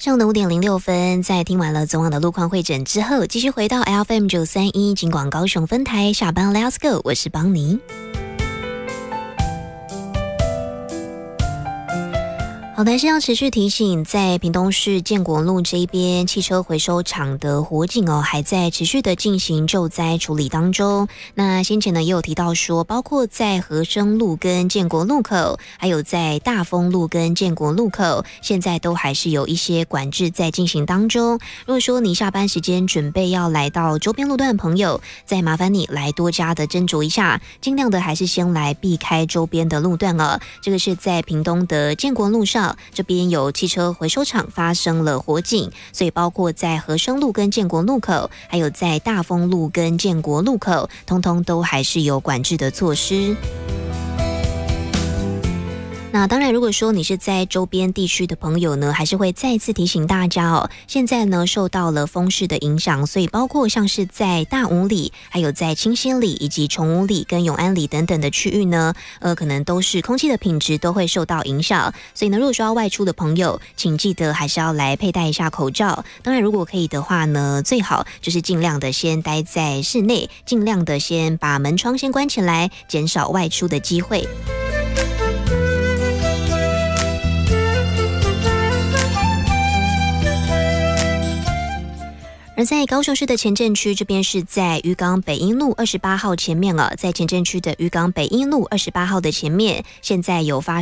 上午的5:06，在听完了昨晚的路况会诊之后，继续回到 FM931 金广高雄分台下班 Let's Go， 我是邦尼。好的，还是要持续提醒，在屏东市建国路这一边汽车回收厂的火警还在持续的进行救灾处理当中。那先前呢也有提到说，包括在和生路跟建国路口，还有在大丰路跟建国路口，现在都还是有一些管制在进行当中。如果说你下班时间准备要来到周边路段的朋友，再麻烦你来多加的斟酌一下，尽量的还是先来避开周边的路段哦。这个是在屏东的建国路上，这边有汽车回收厂发生了火警，所以包括在和生路跟建国路口，还有在大丰路跟建国路口，通通都还是有管制的措施。那当然，如果说你是在周边地区的朋友呢，还是会再次提醒大家哦，现在呢受到了风势的影响，所以包括像是在大武里，还有在清溪里以及崇武里跟永安里等等的区域呢，可能都是空气的品质都会受到影响。所以呢，如果说要外出的朋友，请记得还是要来佩戴一下口罩。当然，如果可以的话呢，最好就是尽量的先待在室内，尽量的先把门窗先关起来，减少外出的机会。而在高雄市的前镇区，这边是在渔港北一路28号前面在前镇区的渔港北一路28号的前面，现在有发